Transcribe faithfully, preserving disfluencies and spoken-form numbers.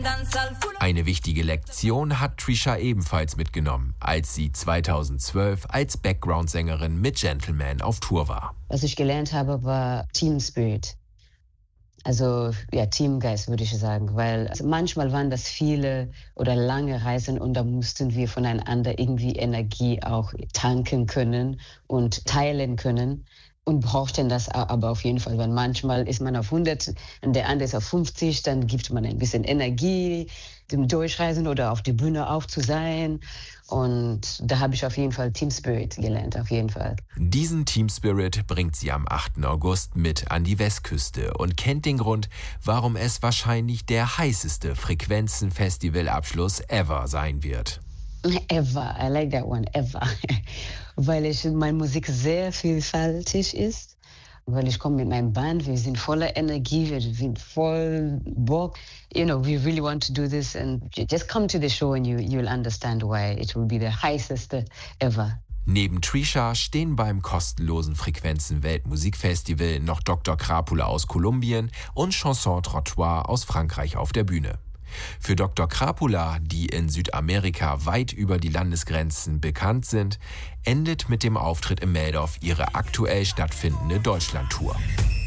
Eine wichtige Lektion hat Trisha ebenfalls mitgenommen, als sie zweitausendzwölf als Background-Sängerin mit Gentleman auf Tour war. Was ich gelernt habe, war Team Spirit. Also ja, Teamgeist würde ich sagen, weil also manchmal waren das viele oder lange Reisen und da mussten wir voneinander irgendwie Energie auch tanken können und teilen können und brauchten das aber auf jeden Fall, weil manchmal ist man auf hundert und der andere ist auf fünfzig, dann gibt man ein bisschen Energie zum Durchreisen oder auf die Bühne auf zu sein. Und da habe ich auf jeden Fall Team Spirit gelernt, auf jeden Fall. Diesen Team Spirit bringt sie am achten August mit an die Westküste und kennt den Grund, warum es wahrscheinlich der heißeste Frequenzen-Festivalabschluss ever sein wird. Ever, I like that one, ever. Weil ich, meine Musik sehr vielfältig ist. Weil ich komme mit meinem Band, wir sind voller Energie, wir sind voll Bock. You know, we really want to do this and just come to the show and you, you'll understand why it will be the highest ever. Neben Trisha stehen beim kostenlosen Frequenzen-Weltmusikfestival noch Doktor Krapula aus Kolumbien und Chanson Trottoir aus Frankreich auf der Bühne. Für Doktor Krapula, die in Südamerika weit über die Landesgrenzen bekannt sind, endet mit dem Auftritt im Meldorf ihre aktuell stattfindende Deutschlandtour.